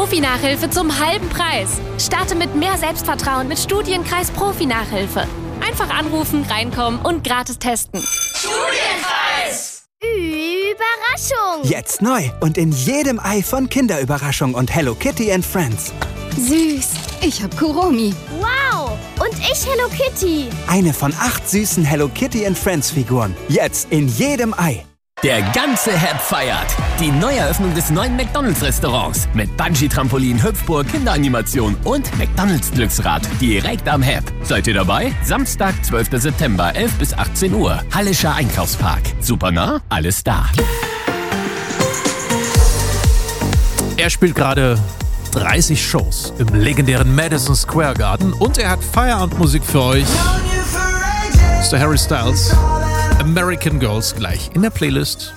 Profi-Nachhilfe zum halben Preis. Starte mit mehr Selbstvertrauen mit Studienkreis Profi-Nachhilfe. Einfach anrufen, reinkommen und gratis testen. Studienkreis! Überraschung! Jetzt neu und in jedem Ei von Kinderüberraschung und Hello Kitty and Friends. Süß. Ich hab Kuromi. Wow! Und ich Hello Kitty. Eine von 8 süßen Hello Kitty and Friends Figuren. Jetzt in jedem Ei. Der ganze Hep feiert die Neueröffnung des neuen McDonald's-Restaurants mit Bungee-Trampolin, Hüpfburg, Kinderanimation und McDonald's-Glücksrad direkt am Hep. Seid ihr dabei? Samstag, 12. September, 11 bis 18 Uhr. Hallischer Einkaufspark. Super nah, alles da. Er spielt gerade 30 Shows im legendären Madison Square Garden und er hat Feierabendmusik für euch. Das ist der Harry Styles. American Girls gleich in der Playlist.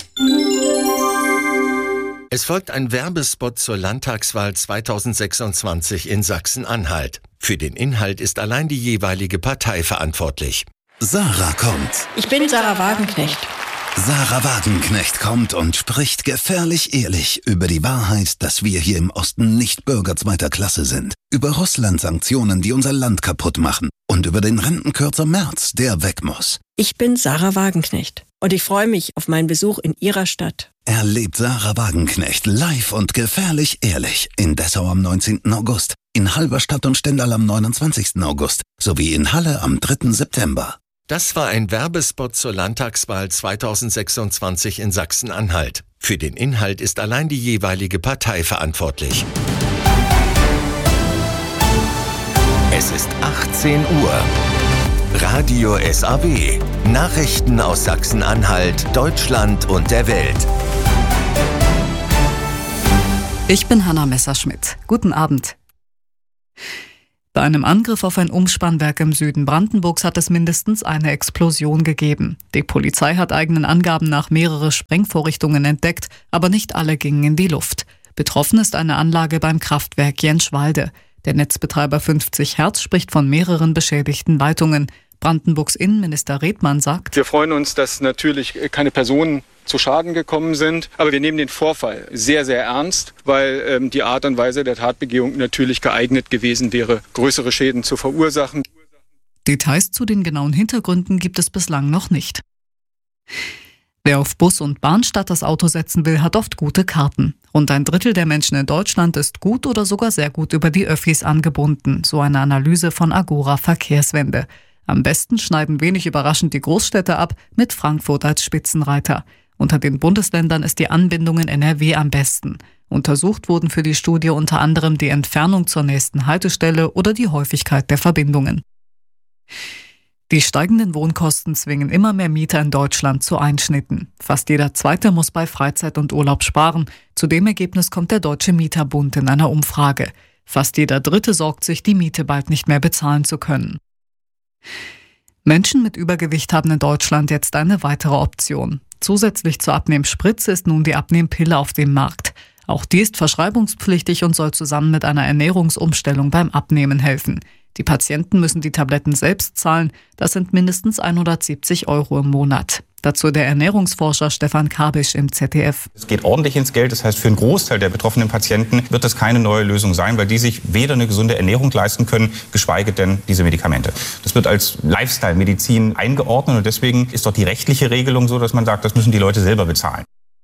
Es folgt ein Werbespot zur Landtagswahl 2026 in Sachsen-Anhalt. Für den Inhalt ist allein die jeweilige Partei verantwortlich. Sarah kommt. Ich bin Sarah Wagenknecht. Sarah Wagenknecht kommt und spricht gefährlich ehrlich über die Wahrheit, dass wir hier im Osten nicht Bürger zweiter Klasse sind. Über Russland-Sanktionen, die unser Land kaputt machen. Und über den Rentenkürzer Merz, der weg muss. Ich bin Sarah Wagenknecht und ich freue mich auf meinen Besuch in Ihrer Stadt. Erlebt Sarah Wagenknecht live und gefährlich ehrlich in Dessau am 19. August, in Halberstadt und Stendal am 29. August sowie in Halle am 3. September. Das war ein Werbespot zur Landtagswahl 2026 in Sachsen-Anhalt. Für den Inhalt ist allein die jeweilige Partei verantwortlich. Es ist 18 Uhr. Radio SAW. Nachrichten aus Sachsen-Anhalt, Deutschland und der Welt. Ich bin Hanna Messerschmidt. Guten Abend. Bei einem Angriff auf ein Umspannwerk im Süden Brandenburgs hat es mindestens eine Explosion gegeben. Die Polizei hat eigenen Angaben nach mehrere Sprengvorrichtungen entdeckt, aber nicht alle gingen in die Luft. Betroffen ist eine Anlage beim Kraftwerk Jenschwalde. Der Netzbetreiber 50 Hertz spricht von mehreren beschädigten Leitungen. Brandenburgs Innenminister Redmann sagt: Wir freuen uns, dass natürlich keine Personen zu Schaden gekommen sind, aber wir nehmen den Vorfall sehr, sehr ernst, weil die Art und Weise der Tatbegehung natürlich geeignet gewesen wäre, größere Schäden zu verursachen. Details zu den genauen Hintergründen gibt es bislang noch nicht. Wer auf Bus und Bahn statt das Auto setzen will, hat oft gute Karten. Rund ein Drittel der Menschen in Deutschland ist gut oder sogar sehr gut über die Öffis angebunden, so eine Analyse von Agora Verkehrswende. Am besten schneiden wenig überraschend die Großstädte ab, mit Frankfurt als Spitzenreiter. Unter den Bundesländern ist die Anbindung in NRW am besten. Untersucht wurden für die Studie unter anderem die Entfernung zur nächsten Haltestelle oder die Häufigkeit der Verbindungen. Die steigenden Wohnkosten zwingen immer mehr Mieter in Deutschland zu Einschnitten. Fast jeder Zweite muss bei Freizeit und Urlaub sparen. Zu dem Ergebnis kommt der Deutsche Mieterbund in einer Umfrage. Fast jeder Dritte sorgt sich, die Miete bald nicht mehr bezahlen zu können. Menschen mit Übergewicht haben in Deutschland jetzt eine weitere Option. Zusätzlich zur Abnehmspritze ist nun die Abnehmpille auf dem Markt. Auch die ist verschreibungspflichtig und soll zusammen mit einer Ernährungsumstellung beim Abnehmen helfen. Die Patienten müssen die Tabletten selbst zahlen. Das sind mindestens 170 € im Monat. Dazu der Ernährungsforscher Stefan Kabisch im ZDF. Es geht ordentlich ins Geld. Das heißt, für einen Großteil der betroffenen Patienten wird das keine neue Lösung sein, weil die sich weder eine gesunde Ernährung leisten können, geschweige denn diese Medikamente. Das wird als Lifestyle-Medizin eingeordnet und deswegen ist doch die rechtliche Regelung so, dass man sagt, das müssen die Leute selber bezahlen.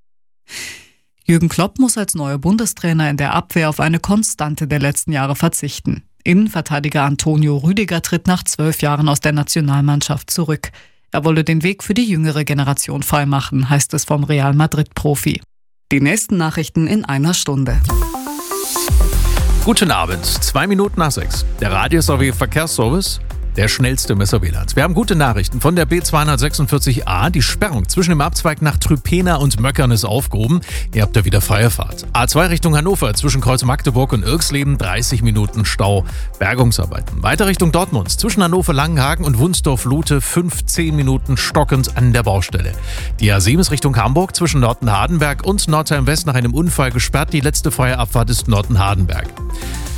Jürgen Klopp muss als neuer Bundestrainer in der Abwehr auf eine Konstante der letzten Jahre verzichten. Innenverteidiger Antonio Rüdiger tritt nach 12 Jahren aus der Nationalmannschaft zurück. Er wolle den Weg für die jüngere Generation freimachen, heißt es vom Real Madrid-Profi. Die nächsten Nachrichten in einer Stunde. Guten Abend, 2 Minuten nach 6. Der Radio SAW Verkehrsservice, der schnellste Messerwählerns. Wir haben gute Nachrichten von der B246a. Die Sperrung zwischen dem Abzweig nach Trüpena und Möckern ist aufgehoben. Ihr habt ja wieder freie Fahrt. A2 Richtung Hannover zwischen Kreuz Magdeburg und Irxleben 30 Minuten Stau. Bergungsarbeiten. Weiter Richtung Dortmund zwischen Hannover-Langenhagen und Wunsdorf-Lute 15 Minuten stockend an der Baustelle. Die A7 ist Richtung Hamburg zwischen Norden-Hardenberg und Nordheim-West nach einem Unfall gesperrt. Die letzte freie Abfahrt ist Norden-Hardenberg.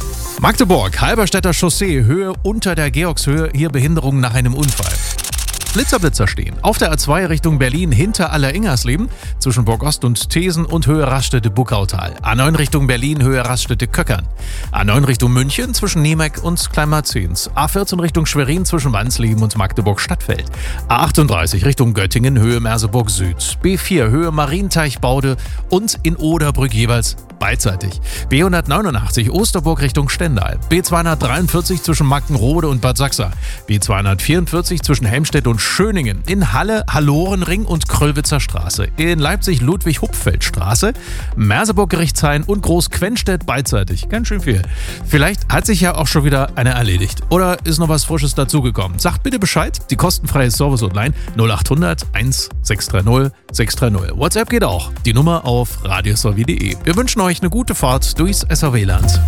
Magdeburg, Halberstädter Chaussee, Höhe unter der Georgshöhe, hier Behinderung nach einem Unfall. Blitzerblitzer stehen. Auf der A2 Richtung Berlin hinter Aller-Ingersleben, zwischen Burgost und Thesen und Höhe Raststätte-Buckautal. A9 Richtung Berlin, Höhe Raststätte-Köckern. A9 Richtung München zwischen Niemeck und Kleinmarzens. A14 Richtung Schwerin zwischen Wansleben und Magdeburg-Stadtfeld. A38 Richtung Göttingen, Höhe Merseburg Süd. B4 Höhe Marienteich-Baude und in Oderbrück jeweils beidseitig. B189 Osterburg Richtung Stendal. B243 zwischen Mackenrode und Bad Sachsa. B244 zwischen Helmstedt und Schöningen. In Halle Hallorenring und Kröllwitzer Straße. In Leipzig Ludwig-Hupfeld-Straße. Merseburg-Gerichtshain und Groß-Quenstedt beidseitig. Ganz schön viel. Vielleicht hat sich ja auch schon wieder einer erledigt. Oder ist noch was Frisches dazugekommen. Sagt bitte Bescheid. Die kostenfreie Service-Hotline 0800 1630 630. WhatsApp geht auch. Die Nummer auf radiosorwie.de. Wir wünschen euch eine gute Fahrt durchs SRW-Land.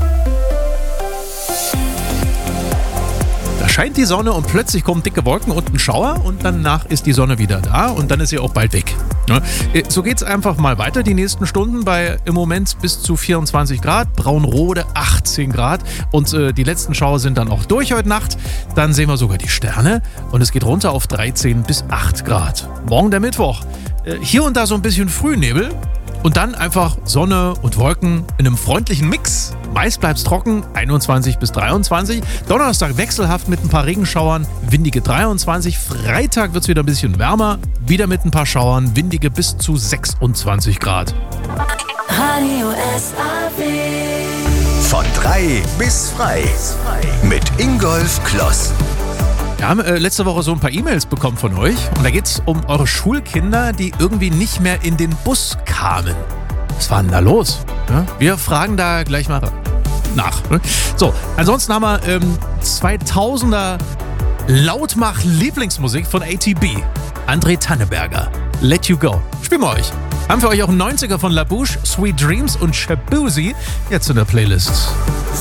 Da scheint die Sonne und plötzlich kommen dicke Wolken und ein Schauer und danach ist die Sonne wieder da und dann ist sie auch bald weg. So geht's einfach mal weiter die nächsten Stunden bei im Moment bis zu 24 Grad, Braunrode 18 Grad und die letzten Schauer sind dann auch durch heute Nacht. Dann sehen wir sogar die Sterne und es geht runter auf 13 bis 8 Grad. Morgen der Mittwoch. Hier und da so ein bisschen Frühnebel. Und dann einfach Sonne und Wolken in einem freundlichen Mix. Meist bleibt's trocken, 21 bis 23. Donnerstag wechselhaft mit ein paar Regenschauern, windige 23. Freitag wird's wieder ein bisschen wärmer, wieder mit ein paar Schauern, windige bis zu 26 Grad. Radio SRW. Von 3 bis frei. Mit Ingolf Kloss. Wir haben letzte Woche so ein paar E-Mails bekommen von euch und da geht es um eure Schulkinder, die irgendwie nicht mehr in den Bus kamen. Was war denn da los? Ja, wir fragen da gleich mal nach. So, ansonsten haben wir 2000er Lautmach-Lieblingsmusik von ATB. André Tanneberger, Let You Go. Spielen wir euch. Haben für euch auch einen 90er von La Bouche, Sweet Dreams und Shabuzi jetzt in der Playlist.